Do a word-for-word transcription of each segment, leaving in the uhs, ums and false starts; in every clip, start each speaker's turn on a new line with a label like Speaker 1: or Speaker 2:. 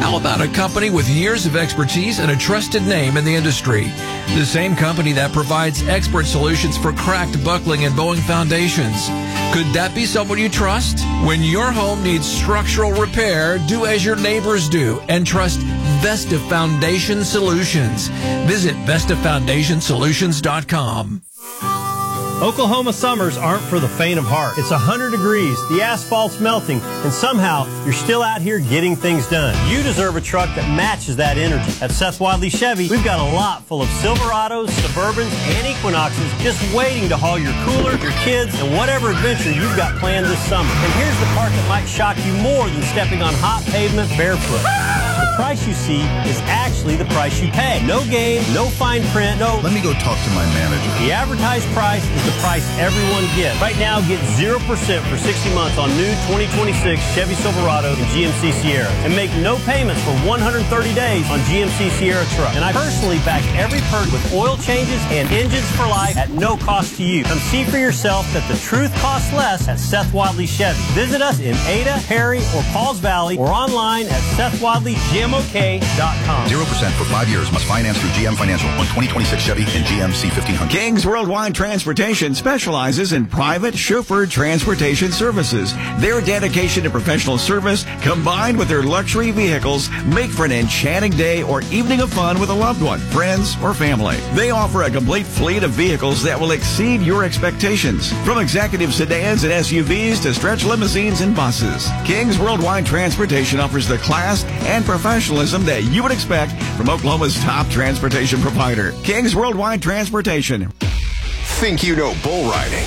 Speaker 1: How about a company with years of expertise and a trusted name in the industry? The same company that provides expert solutions for cracked, buckling, and bowing foundations. Could that be someone you trust? When your home needs structural repair, do as your neighbors do and trust Vesta Foundation Solutions. Visit Vesta Foundation Solutions dot com.
Speaker 2: Oklahoma summers aren't for the faint of heart. It's one hundred degrees, the asphalt's melting, and somehow you're still out here getting things done. You deserve a truck that matches that energy. At Seth Wadley Chevy, we've got a lot full of Silverados, Suburbans, and Equinoxes just waiting to haul your cooler, your kids, and whatever adventure you've got planned this summer. And here's the part that might shock you more than stepping on hot pavement barefoot. The price you see is actually the price you pay. No game, no fine print, no...
Speaker 3: Let me go talk to my manager.
Speaker 2: The advertised price is the price everyone gets. Right now, get zero percent for sixty months on new twenty twenty-six Chevy Silverado and G M C Sierra. And make no payments for one hundred thirty days on G M C Sierra truck. And I personally back every perk with oil changes and engines for life at no cost to you. Come see for yourself that the truth costs less at Seth Wadley Chevy. Visit us in Ada, Perry, or Pauls Valley, or online at Seth Wadley G M O K dot com.
Speaker 3: zero percent for five years. Must finance through G M Financial on twenty twenty-six Chevy and G M C fifteen hundred.
Speaker 4: Kings Worldwide Transportation specializes in private chauffeur transportation services. Their dedication to professional service, combined with their luxury vehicles, make for an enchanting day or evening of fun with a loved one, friends, or family. They offer a complete fleet of vehicles that will exceed your expectations. From executive sedans and S U Vs to stretch limousines and buses, Kings Worldwide Transportation offers the class and professionalism that you would expect from Oklahoma's top transportation provider. Kings Worldwide Transportation.
Speaker 5: Think you know bull riding?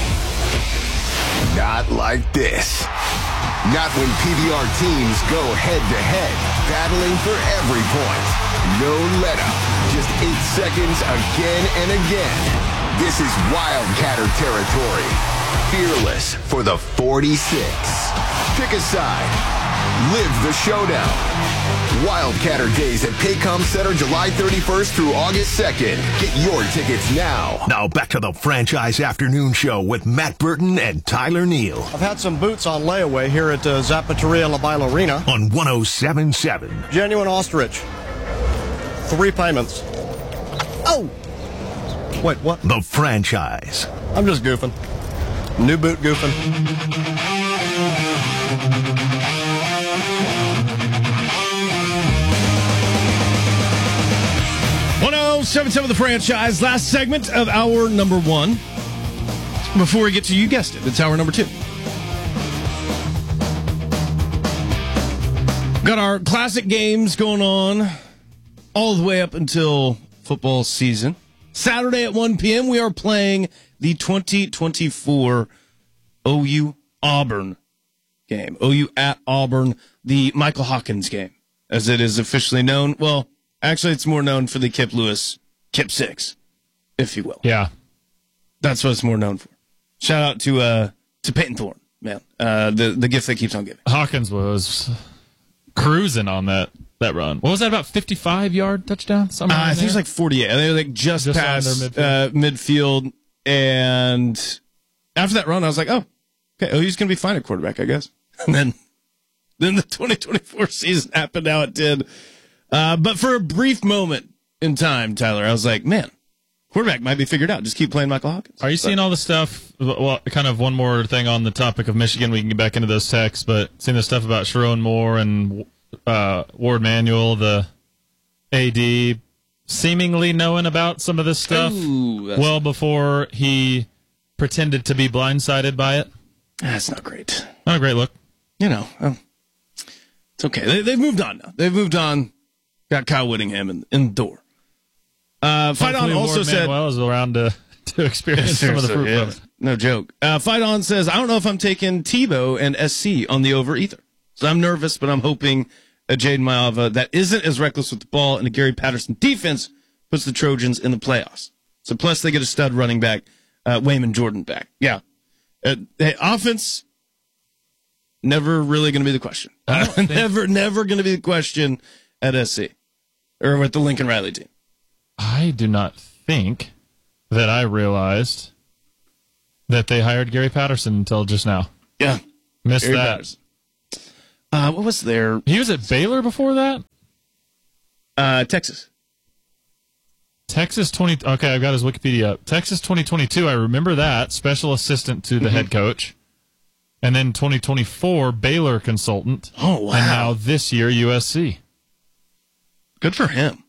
Speaker 5: Not like this. Not when P B R teams go head-to-head, battling for every point. No let-up. Just eight seconds again and again. This is Wildcatter territory. Fearless for the forty-six. Pick a side. Live the showdown. Wildcatter Days at Paycom Center, July thirty-first through August second. Get your tickets now.
Speaker 6: Now back to the Franchise Afternoon Show with Matt Burton and Tyler Neal.
Speaker 7: I've had some boots on layaway here at uh, Zapateria La Bailarina.
Speaker 6: On one oh seven point seven.
Speaker 7: Genuine ostrich. Three payments. Oh! Wait, what?
Speaker 6: The Franchise.
Speaker 7: I'm just goofing. New boot goofing.
Speaker 8: one oh seven point seven The Franchise. Last segment of hour number one. Before we get to, you guessed it, it's hour number two. Got our classic games going on all the way up until football season. Saturday at one p.m. we are playing the twenty twenty-four O U Auburn game. O U at Auburn, the Michael Hawkins game, as it is officially known. Well, actually, it's more known for the Kip Lewis Kip Six, if you will.
Speaker 9: Yeah.
Speaker 8: That's what it's more known for. Shout out to uh, to Peyton Thorne, man. Uh, the, the gift that keeps on giving.
Speaker 9: Hawkins was cruising on that, that run. What was that, about fifty-five-yard touchdown?
Speaker 8: Uh, I think it was like forty-eight. I think it was like just, just past midfield. Uh, midfield. And after that run, I was like, oh, okay, O U's going to be fine at quarterback, I guess. And then, then the twenty twenty-four season happened how it did. Uh, but for a brief moment in time, Tyler, I was like, man, quarterback might be figured out. Just keep playing Michael Hawkins.
Speaker 9: Are you
Speaker 8: but,
Speaker 9: seeing all the stuff? Well, kind of one more thing on the topic of Michigan. We can get back into those texts, but seeing the stuff about Sharon Moore and uh, Ward Manuel, the A D, seemingly knowing about some of this stuff
Speaker 8: Ooh,
Speaker 9: well before he pretended to be blindsided by it.
Speaker 8: That's not great.
Speaker 9: Not a great look.
Speaker 8: You know, um, it's okay. They, they've moved on now. They've moved on. Got Kyle Whittingham in, in the door. Uh, Fight On also
Speaker 9: Ward
Speaker 8: said...
Speaker 9: Manuel is around to, to experience some of the fruit
Speaker 8: yeah,
Speaker 9: from it.
Speaker 8: No joke. Uh, Fight On says, I don't know if I'm taking Tebow and S C on the over either. So I'm nervous, but I'm hoping a Jaden Maiava that isn't as reckless with the ball and a Gary Patterson defense puts the Trojans in the playoffs. So plus they get a stud running back, uh, Wayman Jordan back. Yeah. Uh, hey, offense, never really going to be the question. Uh, never, never going to be the question at S C or with the Lincoln Riley team.
Speaker 9: I do not think that I realized that they hired Gary Patterson until just now.
Speaker 8: Yeah.
Speaker 9: Missed
Speaker 8: Gary
Speaker 9: that.
Speaker 8: Patterson. Uh, what was there?
Speaker 9: He was at Baylor before that?
Speaker 8: Uh, Texas.
Speaker 9: Texas twenty. Okay, I've got his Wikipedia up. Texas twenty twenty-two. I remember that special assistant to the mm-hmm. head coach, and then twenty twenty-four Baylor consultant.
Speaker 8: Oh wow!
Speaker 9: And now this year U S C.
Speaker 8: Good for him.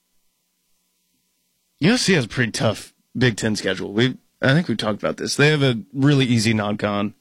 Speaker 8: U S C has a pretty tough Big Ten schedule. We I think we talked about this. They have a really easy non-con.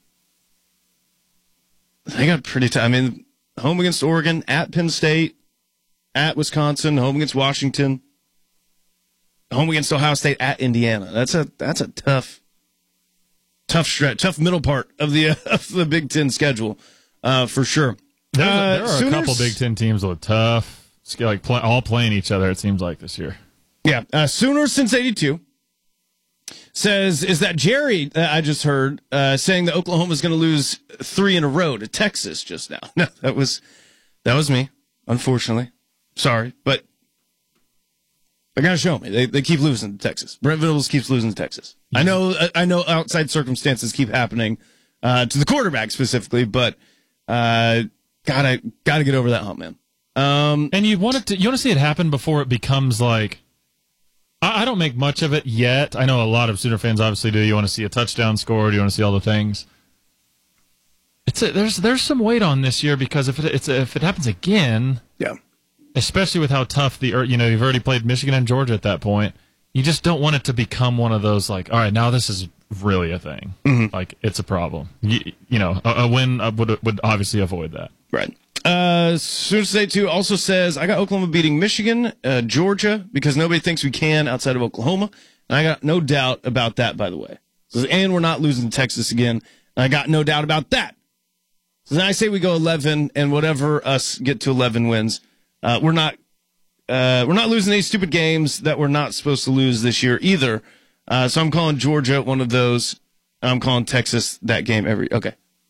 Speaker 8: They got pretty tough. I mean, home against Oregon, at Penn State, at Wisconsin, home against Washington. Home against Ohio State, at Indiana. That's a that's a tough, tough stretch, tough middle part of the uh, of the Big Ten schedule, uh, for sure.
Speaker 9: There,
Speaker 8: uh,
Speaker 9: there are
Speaker 8: Sooners,
Speaker 9: a couple Big Ten teams with tough, like play, all playing each other. It seems like this year.
Speaker 8: Yeah, uh, Sooners since eighty-two says is that Jerry? Uh, I just heard uh, saying that Oklahoma is going to lose three in a row to Texas just now. No, that was that was me. Unfortunately, sorry, but. They gotta show me. They they keep losing to Texas. Brent Venables keeps losing to Texas. Yes. I know I know outside circumstances keep happening uh, to the quarterback specifically, but uh, gotta gotta get over that hump, man. Um,
Speaker 9: and you want it to you want to see it happen before it becomes like. I, I don't make much of it yet. I know a lot of Sooner fans obviously do. You want to see a touchdown scored. You want to see all the things. It's a, there's there's some weight on this year because if it it's a, if it happens again,
Speaker 8: yeah.
Speaker 9: Especially with how tough the, you know, you've already played Michigan and Georgia at that point. You just don't want it to become one of those like, all right, now this is really a thing.
Speaker 8: Mm-hmm.
Speaker 9: Like it's a problem. You, you know, a, a win would would obviously avoid that.
Speaker 8: Right. Uh, Sooner State two also says I got Oklahoma beating Michigan, uh, Georgia because nobody thinks we can outside of Oklahoma, and I got no doubt about that. By the way, says and we're not losing to Texas again. And I got no doubt about that. So then I say we go eleven, and whatever us get to eleven wins. Uh, we're not uh, we're not losing any stupid games that we're not supposed to lose this year either. Uh, so I'm calling Georgia one of those. I'm calling Texas that game every. Okay,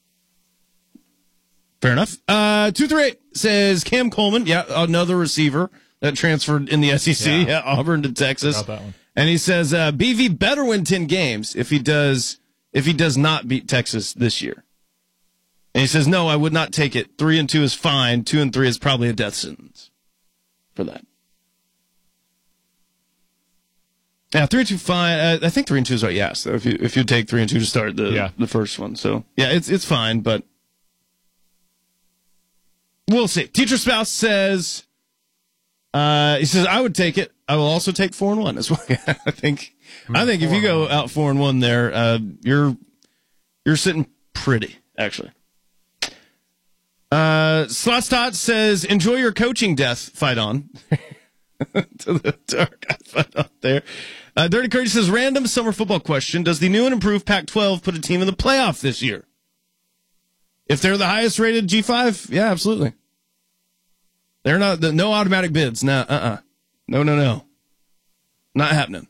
Speaker 8: fair enough. Uh, two three eight says Cam Coleman, yeah, another receiver that transferred in the S E C, yeah, yeah Auburn to Texas.
Speaker 9: That one.
Speaker 8: And he says uh, B V better win ten games if he does if he does not beat Texas this year. And he says, no, I would not take it. Three and two is fine. Two and three is probably a death sentence for that. Yeah, three and two fine. Uh, I think three and two is right. Yeah, so if you if you take three and two to start the
Speaker 9: yeah.
Speaker 8: the first one, so yeah, it's it's fine, but we'll see. Teacher Spouse says, uh, he says I would take it. I will also take four and one as well. I think I think if you go out four and one there, uh, you're you're sitting pretty actually. Uh, Slotstot says, enjoy your coaching death, fight on. to the dark fight on there. Uh, Dirty Curry says, random summer football question. Does the new and improved Pac twelve put a team in the playoff this year? If they're the highest rated G five, yeah, absolutely. They're not, the, no automatic bids. No, uh-uh. No, no, no. Not happening.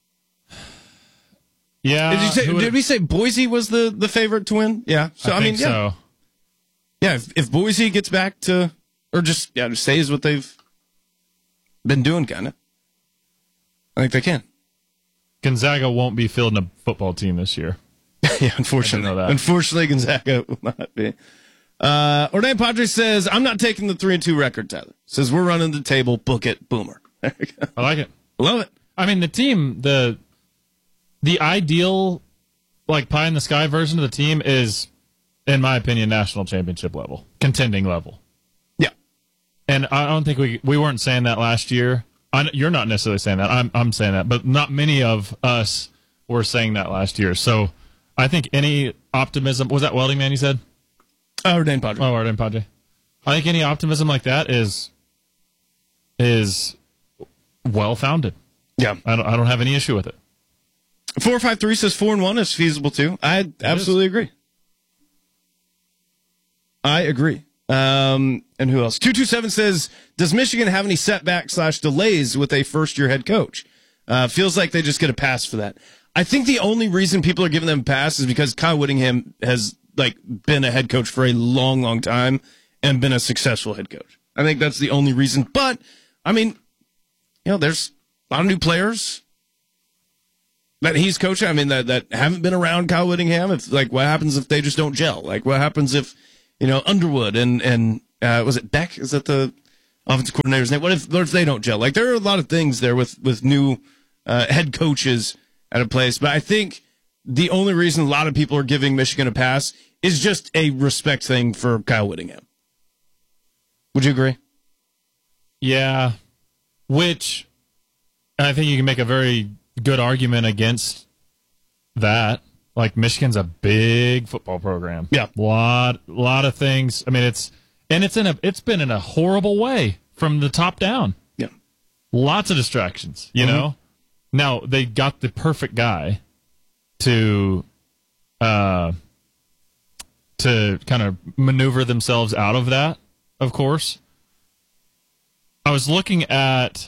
Speaker 9: Yeah.
Speaker 8: Did, you say, did we say Boise was the, the favorite to win? Yeah. So, I,
Speaker 9: I
Speaker 8: mean,
Speaker 9: think
Speaker 8: yeah.
Speaker 9: so.
Speaker 8: Yeah, if, if Boise gets back to, or just, yeah, just stays what they've been doing, kind of, I think they can.
Speaker 9: Gonzaga won't be fielding a football team this year.
Speaker 8: Yeah, unfortunately.
Speaker 9: Know that.
Speaker 8: Unfortunately, Gonzaga will not be. Uh, Ordain Padre says, I'm not taking the three and two record, Tyler. Says, we're running the table, book it, boomer. There we go.
Speaker 9: I like it.
Speaker 8: Love it.
Speaker 9: I mean, the team, the the ideal, like, pie in the sky version of the team is, in my opinion, national championship level, contending level.
Speaker 8: Yeah.
Speaker 9: And I don't think we we weren't saying that last year. I, you're not necessarily saying that. I'm I'm saying that, but not many of us were saying that last year. So I think any optimism, was that Welding Man you said?
Speaker 8: Oh, Ordain Padre.
Speaker 9: Oh, Ordain Padre. I think any optimism like that is is well founded.
Speaker 8: Yeah.
Speaker 9: I don't I don't have any issue with it.
Speaker 8: four five three says four and one is feasible too. I it absolutely is. agree. I agree. Um, and who else? two two seven says, does Michigan have any setbacks slash delays with a first-year head coach? Uh, feels like they just get a pass for that. I think the only reason people are giving them a pass is because Kyle Whittingham has like been a head coach for a long, long time and been a successful head coach. I think that's the only reason. But, I mean, you know, there's a lot of new players that he's coaching. I mean, that, that haven't been around Kyle Whittingham. If, like, what happens if they just don't gel? Like, what happens if, you know, Underwood and, and uh, was it Beck? Is that the offensive coordinator's name? What if, what if they don't gel? Like, there are a lot of things there with, with new uh, head coaches at a place. But I think the only reason a lot of people are giving Michigan a pass is just a respect thing for Kyle Whittingham. Would you agree?
Speaker 9: Yeah. Which, and I think you can make a very good argument against that. Like, Michigan's a big football program.
Speaker 8: Yeah.
Speaker 9: Lot, lot of things. I mean, it's, and it's in a, it's been in a horrible way from the top down.
Speaker 8: Yeah.
Speaker 9: Lots of distractions, you mm-hmm. know? Now, they got the perfect guy to, uh, to kind of maneuver themselves out of that, of course. I was looking at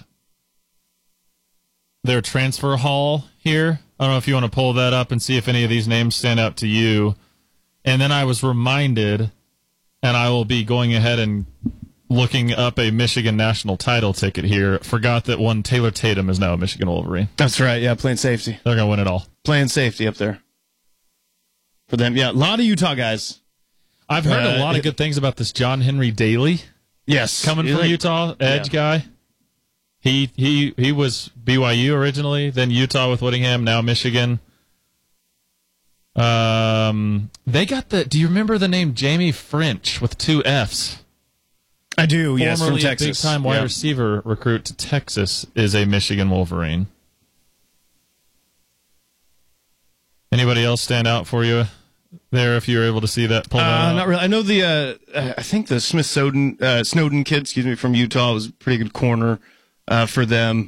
Speaker 9: their transfer haul here. I don't know if you want to pull that up and see if any of these names stand out to you. And then I was reminded, and I will be going ahead and looking up a Michigan national title ticket here. Forgot that one Taylor Tatum is now a Michigan Wolverine.
Speaker 8: That's right, yeah, playing safety.
Speaker 9: They're going to win it all.
Speaker 8: Playing safety up there. For them, yeah, a lot of Utah guys.
Speaker 9: I've heard
Speaker 8: uh,
Speaker 9: a lot of good things about this John Henry Daly.
Speaker 8: Yes.
Speaker 9: Coming from
Speaker 8: like,
Speaker 9: Utah, edge yeah. guy. He he he was B Y U originally, then Utah with Whittingham, now Michigan. Um, they got the. Do you remember the name Jamie French with two F's?
Speaker 8: I do. Yes, from
Speaker 9: Formerly
Speaker 8: Texas.
Speaker 9: a big-time wide
Speaker 8: yeah.
Speaker 9: receiver recruit to Texas is a Michigan Wolverine. Anybody else stand out for you there? If you were able to see that, pull that
Speaker 8: uh,
Speaker 9: out?
Speaker 8: Not really. I know the. Uh, I think the Smith Snowden uh, Snowden kid, excuse me, from Utah was a pretty good corner. Uh, for them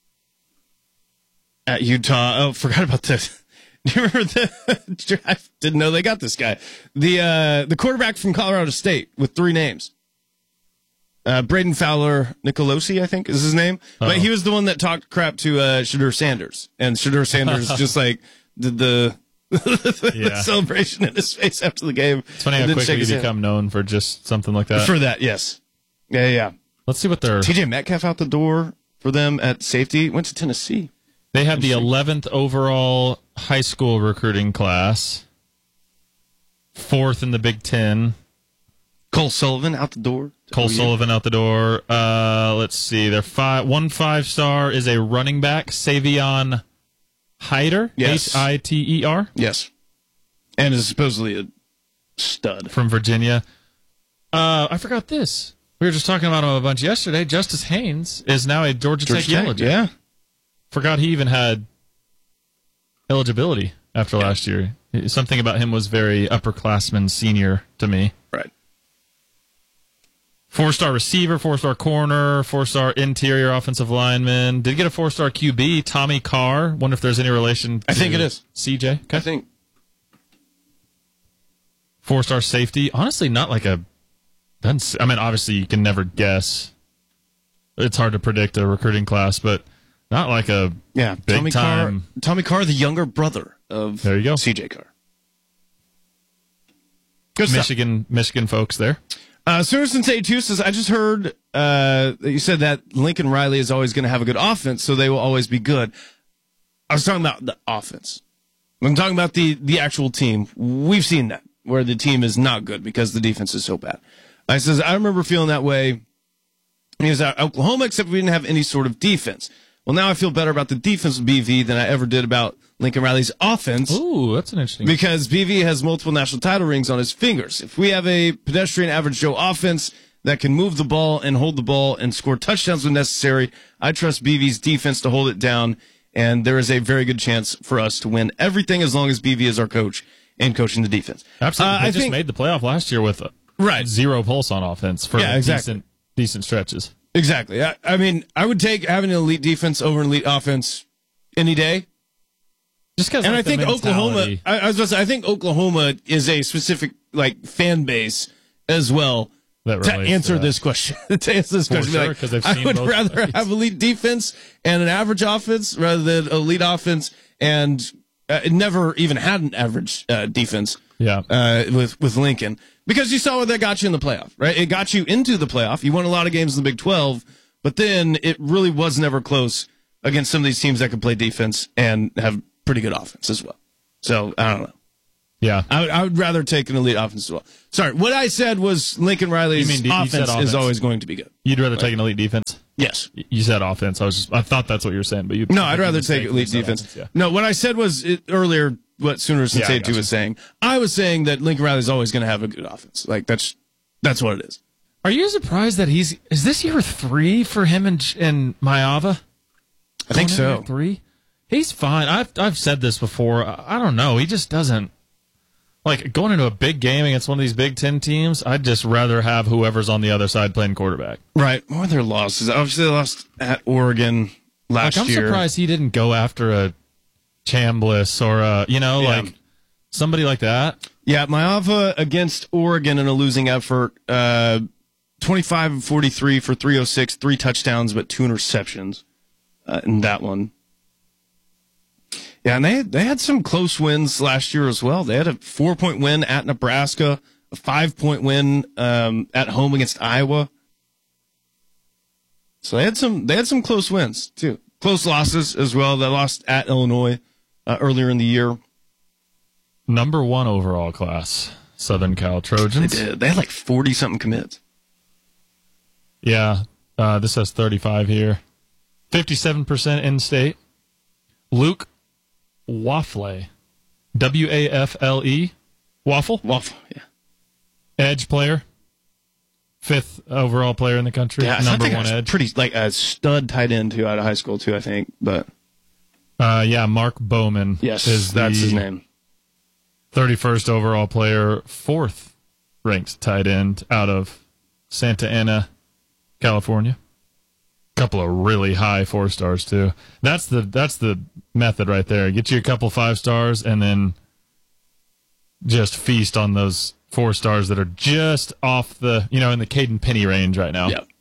Speaker 8: at Utah. Oh, forgot about this. Do you remember the? I didn't know they got this guy. The uh, the quarterback from Colorado State with three names. Uh, Braden Fowler Nicolosi, I think is his name. Uh-oh. But he was the one that talked crap to uh, Shadur Sanders, and Shadur Sanders just like did the,
Speaker 9: yeah.
Speaker 8: the celebration in his face after the game.
Speaker 9: It's funny how quickly you become known for just something like that.
Speaker 8: For that, yes. Yeah, yeah.
Speaker 9: Let's see what they're...
Speaker 8: T J Metcalf out the door for them at safety. Went to Tennessee.
Speaker 9: They have the eleventh overall high school recruiting class. Fourth in the Big Ten.
Speaker 8: Cole Sullivan out the door.
Speaker 9: Cole Sullivan out the door. Uh, let's see. Their five, one five-star is a running back, Savion Hyder.
Speaker 8: Yes.
Speaker 9: H I T E R.
Speaker 8: Yes. And is supposedly a stud.
Speaker 9: From Virginia. Uh, I forgot this. We were just talking about him a bunch yesterday. Justice Haynes is now a Georgia, Georgia Tech eligible.
Speaker 8: Yeah.
Speaker 9: Forgot he even had eligibility after yeah. last year. Something about him was very upperclassman senior to me.
Speaker 8: Right.
Speaker 9: Four-star receiver, four-star corner, four-star interior offensive lineman. Did get a four-star Q B, Tommy Carr. Wonder if there's any relation to
Speaker 8: I think it is.
Speaker 9: C J? Okay.
Speaker 8: I think.
Speaker 9: Four-star safety. Honestly, not like a... I mean, obviously, you can never guess. It's hard to predict a recruiting class, but not like a
Speaker 8: yeah,
Speaker 9: big
Speaker 8: Tommy
Speaker 9: time.
Speaker 8: Carr, Tommy Carr, the younger brother of
Speaker 9: there you go.
Speaker 8: C J Carr. Good
Speaker 9: Michigan,
Speaker 8: stuff.
Speaker 9: Michigan folks there.
Speaker 8: Uh, Susan Say two says, I just heard uh, that you said that Lincoln Riley is always going to have a good offense, so they will always be good. I was talking about the offense. I'm talking about the, the actual team. We've seen that, where the team is not good because the defense is so bad. I says, I remember feeling that way when he was at Oklahoma, except we didn't have any sort of defense. Well, now I feel better about the defense of B V than I ever did about Lincoln Riley's offense.
Speaker 9: Ooh, that's an interesting...
Speaker 8: Because B V has multiple national title rings on his fingers. If we have a pedestrian average Joe offense that can move the ball and hold the ball and score touchdowns when necessary, I trust B V's defense to hold it down, and there is a very good chance for us to win everything as long as B V is our coach and coaching the defense.
Speaker 9: Absolutely.
Speaker 8: Uh,
Speaker 9: they
Speaker 8: I
Speaker 9: just
Speaker 8: think,
Speaker 9: made the playoff last year with... A-
Speaker 8: Right.
Speaker 9: Zero pulse on offense for
Speaker 8: yeah, exactly.
Speaker 9: decent, decent stretches.
Speaker 8: Exactly. I, I mean, I would take having an elite defense over an elite offense any day.
Speaker 9: Just because,
Speaker 8: and
Speaker 9: like,
Speaker 8: I think
Speaker 9: Oklahoma,
Speaker 8: I, I was just, I think Oklahoma is a specific like fan base as well
Speaker 9: that
Speaker 8: to answer
Speaker 9: to
Speaker 8: this question. to answer this
Speaker 9: For
Speaker 8: question,
Speaker 9: sure,
Speaker 8: like,
Speaker 9: they've
Speaker 8: I
Speaker 9: seen
Speaker 8: would
Speaker 9: both
Speaker 8: rather
Speaker 9: sides.
Speaker 8: have elite defense and an average offense rather than elite offense and uh, never even had an average uh, defense.
Speaker 9: Yeah.
Speaker 8: Uh, with with Lincoln. Because you saw what that got you in the playoff, right? It got you into the playoff. You won a lot of games in the Big twelve, but then it really was never close against some of these teams that could play defense and have pretty good offense as well. So, I don't know.
Speaker 9: Yeah.
Speaker 8: I would, I would rather take an elite offense as well. Sorry, what I said was Lincoln Riley's
Speaker 9: You mean de- you said
Speaker 8: offense,
Speaker 9: offense.
Speaker 8: is always going to be good.
Speaker 9: You'd rather
Speaker 8: Right.
Speaker 9: take an elite defense?
Speaker 8: Yes.
Speaker 9: Y- You said offense. I was just, I thought that's what you were saying, but you.
Speaker 8: No, I'd rather take elite defense.
Speaker 9: Offense, yeah.
Speaker 8: No, what I said was it, earlier, what Sooners
Speaker 9: Yeah, I
Speaker 8: State
Speaker 9: gotcha.
Speaker 8: was saying. I was saying that Lincoln Riley's always going to have a good offense. Like, that's that's what it is.
Speaker 9: Are you surprised that he's, is this year three for him and, and Maeva?
Speaker 8: I think
Speaker 9: Going
Speaker 8: so.
Speaker 9: into Three? He's fine. I've, I've said this before. I, I don't know. He just doesn't. Like, going into a big game against one of these Big Ten teams, I'd just rather have whoever's on the other side playing quarterback.
Speaker 8: Right. More their losses. Obviously, they lost at Oregon last
Speaker 9: like, I'm
Speaker 8: year.
Speaker 9: surprised he didn't go after a Chambliss or a, you know,
Speaker 8: Yeah.
Speaker 9: like somebody like that.
Speaker 8: Yeah, Maeva against Oregon in a losing effort. Uh, twenty-five of forty-three for three oh six, three touchdowns, but two interceptions uh, in that one. Yeah, and they they had some close wins last year as well. They had a four point win at Nebraska, a five point win um, at home against Iowa. So they had some they had some close wins too, close losses as well. They lost at Illinois uh, earlier in the year.
Speaker 9: Number one overall class, Southern Cal Trojans.
Speaker 8: They did. They had like forty something commits.
Speaker 9: Yeah, uh, this has thirty-five here. fifty-seven percent in-state. Luke Waffle. W A F L E. Waffle?
Speaker 8: Waffle, yeah.
Speaker 9: Edge player. Fifth overall player in the country.
Speaker 8: Yeah, I
Speaker 9: Number
Speaker 8: think
Speaker 9: one
Speaker 8: I was
Speaker 9: edge.
Speaker 8: pretty like a stud tight end too out of high school too. I think, but
Speaker 9: Uh, yeah, Mark Bowman.
Speaker 8: yes,
Speaker 9: is
Speaker 8: that's
Speaker 9: the
Speaker 8: his name.
Speaker 9: thirty-first overall player, fourth ranked tight end out of Santa Ana, California. Couple of really high four stars too. That's the that's the method right there. Get you a couple five stars and then just feast on those four stars that are just off the, you know, in the Caden Penny range right now.
Speaker 8: Yep.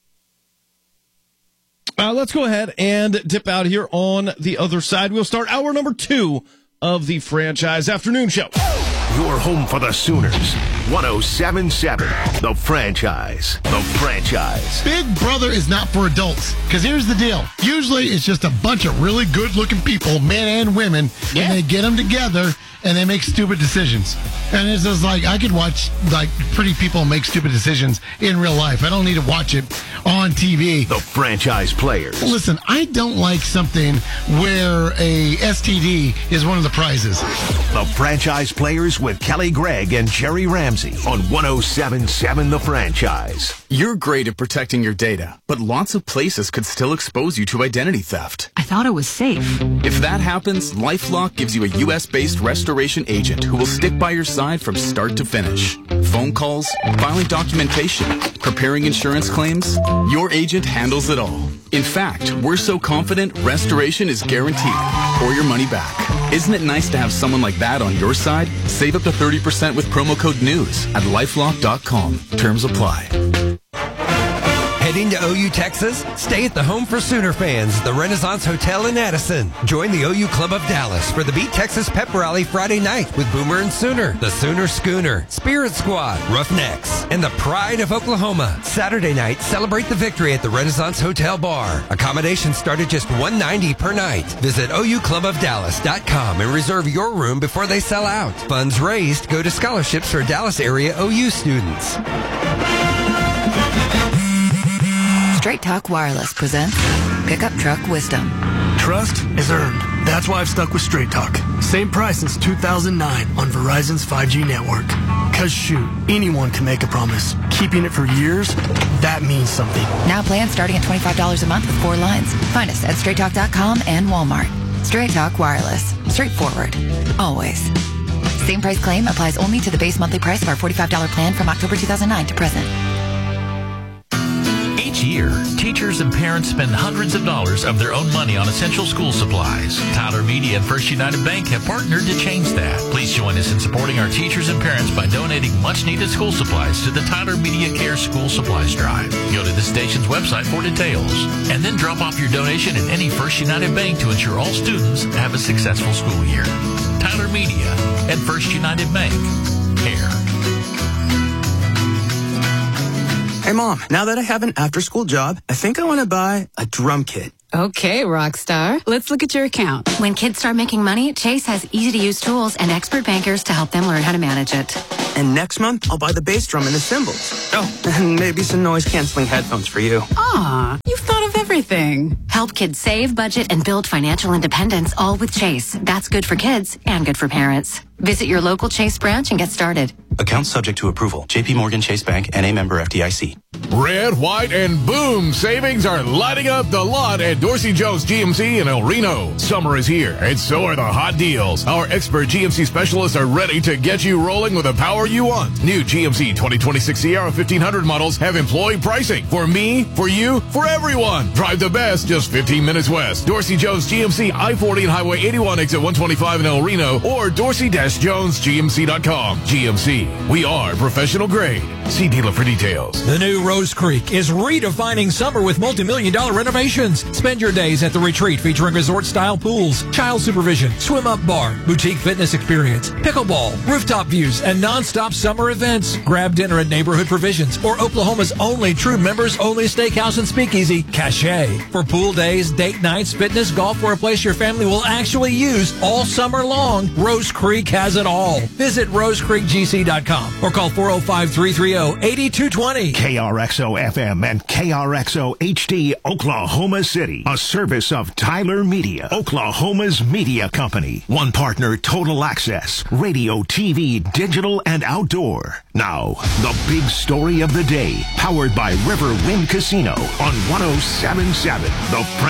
Speaker 8: Uh, let's go ahead and dip out here on the other side. We'll start hour number two of the Franchise Afternoon Show.
Speaker 6: Your home for the Sooners. one oh seven point seven. The Franchise. The Franchise.
Speaker 10: Big Brother is not for adults. Because here's the deal. Usually it's just a bunch of really good-looking people, men and women,
Speaker 8: Yeah.
Speaker 10: and they get them together and they make stupid decisions. And it's just like, I could watch like pretty people make stupid decisions in real life. I don't need to watch it on T V.
Speaker 6: The Franchise Players.
Speaker 10: Listen, I don't like something where a S T D is one of the prizes.
Speaker 6: The Franchise Players with Kelly Gregg and Jerry Ramsey on one oh seven point seven The Franchise.
Speaker 11: You're great at protecting your data, but lots of places could still expose you to identity theft.
Speaker 12: I thought it was safe.
Speaker 11: If that happens, LifeLock gives you a U S-based restoration agent who will stick by your side from start to finish. Phone calls, filing documentation, preparing insurance claims, your agent handles it all. In fact, we're so confident restoration is guaranteed or your money back. Isn't it nice to have someone like that on your side? Save up to thirty percent with promo code NEWS at lifelock dot com. Terms apply.
Speaker 13: Heading to O U, Texas? Stay at the home for Sooner fans, the Renaissance Hotel in Addison. Join the O U Club of Dallas for the Beat Texas Pep Rally Friday night with Boomer and Sooner, the Sooner Schooner, Spirit Squad, Roughnecks, and the Pride of Oklahoma. Saturday night, celebrate the victory at the Renaissance Hotel Bar. Accommodations start at just one hundred ninety dollars per night. Visit O U club of dallas dot com and reserve your room before they sell out. Funds raised go to scholarships for Dallas area O U students.
Speaker 12: Straight Talk Wireless presents Pickup Truck Wisdom.
Speaker 14: Trust is earned. That's why I've stuck with Straight Talk. Same price since two thousand nine on Verizon's five G network. Cause shoot, anyone can make a promise. Keeping it for years, that means something.
Speaker 12: Now plans starting at twenty-five dollars a month with four lines. Find us at straight talk dot com and Walmart. Straight Talk Wireless. Straightforward. Always. Same price claim applies only to the base monthly price of our forty-five dollars plan from October two thousand nine to present.
Speaker 15: Each year, teachers and parents spend hundreds of dollars of their own money on essential school supplies. Tyler Media and First United Bank have partnered to change that. Please join us in supporting our teachers and parents by donating much-needed school supplies to the Tyler Media Care School Supplies Drive. Go to the station's website for details, and then drop off your donation at any First United Bank to ensure all students have a successful school year. Tyler Media and First United Bank. Care.
Speaker 16: Hey, Mom, now that I have an after-school job, I think I want to buy a drum kit. Okay, rock star. Let's look at your account.
Speaker 17: When kids start making money, Chase has easy-to-use tools and expert bankers to help them learn how to manage it.
Speaker 18: And next month, I'll buy the bass drum and the cymbals. Oh, and maybe some noise-canceling headphones for you.
Speaker 16: Aw, you've thought of everything.
Speaker 17: Help kids save, budget, and build financial independence, all with Chase. That's good for kids and good for parents. Visit your local Chase branch and get started.
Speaker 19: Account subject to approval. J P Morgan Chase Bank, N A member F D I C.
Speaker 20: Red, white, and boom savings are lighting up the lot at Dorsey Jones G M C in El Reno. Summer is here, and so are the hot deals. Our expert G M C specialists are ready to get you rolling with the power you want. New G M C twenty twenty-six Sierra fifteen hundred models have employee pricing. For me, for you, for everyone. Drive the best just fifteen minutes west. Dorsey Jones G M C, I forty and Highway eighty-one, exit one twenty-five in El Reno, or dorsey jones g m c dot com. G M C, we are professional grade. See dealer for details.
Speaker 1: The new Rose Creek is redefining summer with multi-million dollar renovations. Spend your days at the retreat featuring resort-style pools, child supervision, swim-up bar, boutique fitness experience, pickleball, rooftop views, and non-stop summer events. Grab dinner at Neighborhood Provisions or Oklahoma's only true members-only steakhouse and speakeasy, Cache. For pool days, date nights, fitness, golf, or a place your family will actually use all summer long, Rose Creek has it all. Visit rose creek g c dot com or call four oh five, three three oh, eight two two oh.
Speaker 6: K R X O F M and K R X O H D, Oklahoma City. A service of Tyler Media, Oklahoma's media company. One partner, Total Access, radio, T V, digital, and outdoor. Now, the big story of the day, powered by River Wind Casino on one oh seven point seven, The Franchise.